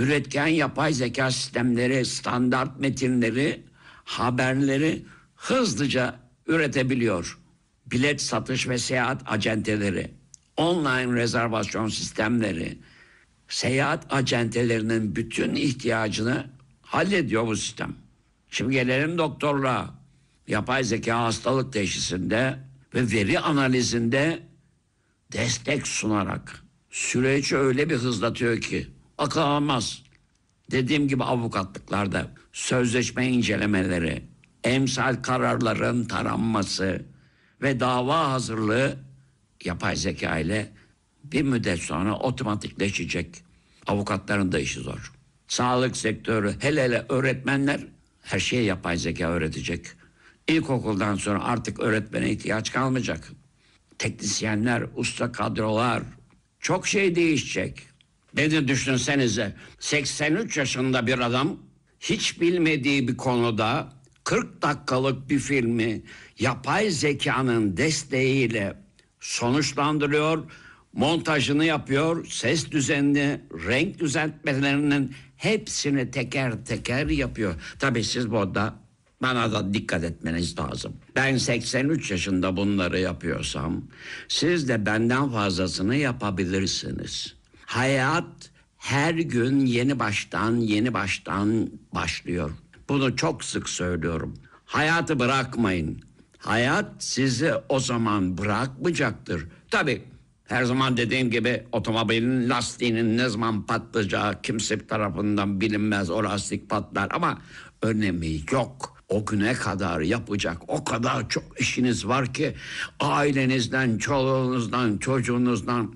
üretken yapay zeka sistemleri, standart metinleri, haberleri hızlıca üretebiliyor. Bilet satış ve seyahat acenteleri, online rezervasyon sistemleri, seyahat acentelerinin bütün ihtiyacını hallediyor bu sistem. Şimdi gelelim doktorluğa. Yapay zeka hastalık teşhisinde ve veri analizinde destek sunarak süreci öyle bir hızlatıyor ki akıl almaz. Dediğim gibi avukatlıklarda sözleşme incelemeleri, emsal kararların taranması ve dava hazırlığı yapay zeka ile bir müddet sonra otomatikleşecek. Avukatların da işi zor. Sağlık sektörü, hele öğretmenler her şeyi yapay zeka öğretecek. İlkokuldan sonra artık öğretmene ihtiyaç kalmayacak. Teknisyenler, usta kadrolar, çok şey değişecek. Beni düşünsenize, 83 yaşında bir adam hiç bilmediği bir konuda 40 dakikalık bir filmi yapay zekanın desteğiyle sonuçlandırıyor, montajını yapıyor, ses düzenini, renk düzeltmelerinin hepsini teker teker yapıyor. Tabii siz burada bana da dikkat etmeniz lazım. Ben 83 yaşında bunları yapıyorsam siz de benden fazlasını yapabilirsiniz. Hayat her gün yeni baştan başlıyor. Bunu çok sık söylüyorum. Hayatı bırakmayın. Hayat sizi o zaman bırakmayacaktır. Tabii her zaman dediğim gibi otomobilin lastiğinin ne zaman patlayacağı kimse tarafından bilinmez. O lastik patlar ama önemi yok. O güne kadar yapacak o kadar çok işiniz var ki ailenizden, çoluğunuzdan, çocuğunuzdan.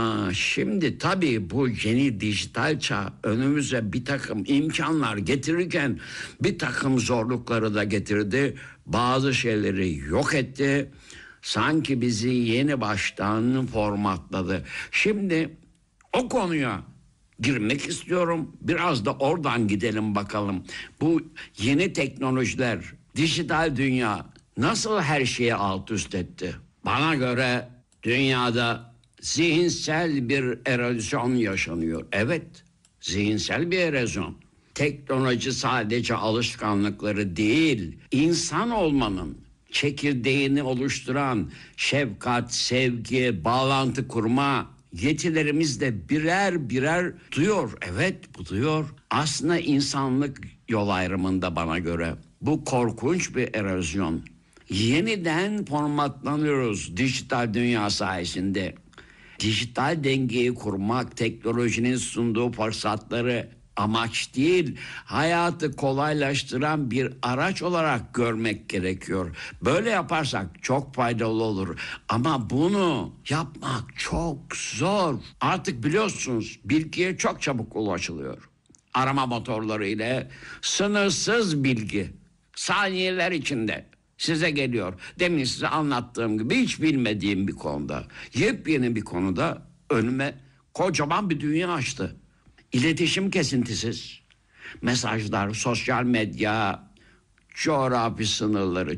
Şimdi tabii bu yeni dijital çağ önümüze bir takım imkanlar getirirken bir takım zorlukları da getirdi. Bazı şeyleri yok etti. Sanki bizi yeni baştan formatladı. Şimdi o konuya girmek istiyorum. Biraz da oradan gidelim bakalım. Bu yeni teknolojiler, dijital dünya nasıl her şeyi alt üst etti? Bana göre dünyada zihinsel bir erozyon yaşanıyor. Evet, zihinsel bir erozyon. Teknoloji sadece alışkanlıkları değil, insan olmanın çekirdeğini oluşturan şefkat, sevgi, bağlantı kurma yetilerimiz de birer birer duyuyor. Evet, bu duyuyor. Aslında insanlık yol ayrımında bana göre bu korkunç bir erozyon. Yeniden formatlanıyoruz dijital dünya sayesinde. Dijital dengeyi kurmak, teknolojinin sunduğu fırsatları amaç değil, hayatı kolaylaştıran bir araç olarak görmek gerekiyor. Böyle yaparsak çok faydalı olur. Ama bunu yapmak çok zor. Artık biliyorsunuz bilgiye çok çabuk ulaşılıyor. Arama motorları ile sınırsız bilgi saniyeler içinde size geliyor. Demin size anlattığım gibi hiç bilmediğim bir konuda, yepyeni bir konuda önüme kocaman bir dünya açtı. İletişim kesintisiz. Mesajlar, sosyal medya, coğrafi sınırları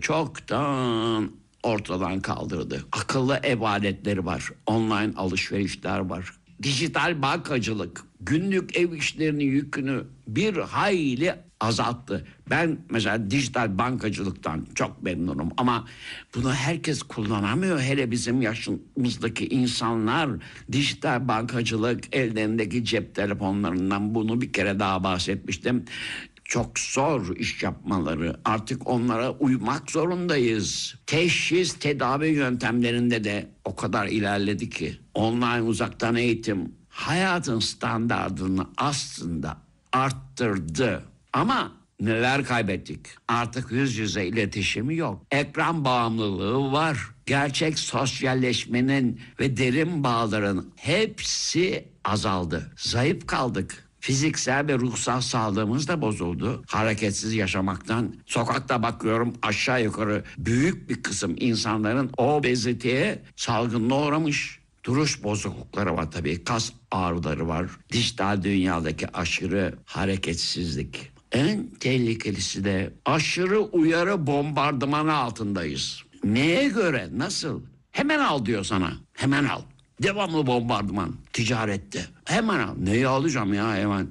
çoktan ortadan kaldırdı. Akıllı ev aletleri var, online alışverişler var. Dijital bankacılık günlük ev işlerinin yükünü bir hayli azalttı. Ben mesela dijital bankacılıktan çok memnunum ama bunu herkes kullanamıyor. Hele bizim yaşımızdaki insanlar dijital bankacılık ellerindeki cep telefonlarından bunu bir kere daha bahsetmiştim. Çok zor iş yapmaları. Artık onlara uymak zorundayız. Teşhis, tedavi yöntemlerinde de o kadar ilerledi ki. Online uzaktan eğitim hayatın standardını aslında arttırdı. Ama neler kaybettik? Artık yüz yüze iletişimi yok. Ekran bağımlılığı var. Gerçek sosyalleşmenin ve derin bağların hepsi azaldı. Zayıf kaldık. Fiziksel ve ruhsal sağlığımız da bozuldu. Hareketsiz yaşamaktan sokakta bakıyorum aşağı yukarı büyük bir kısım insanların obeziteye salgınlığa uğramış. Duruş bozuklukları var tabii. Kas ağrıları var. Dijital dünyadaki aşırı hareketsizlik. En tehlikelisi de aşırı uyarı bombardımanı altındayız. Neye göre? Nasıl? Hemen al diyor sana. Hemen al. Devamlı bombardıman ticarette. Hemen al. Neyi alacağım ya hemen?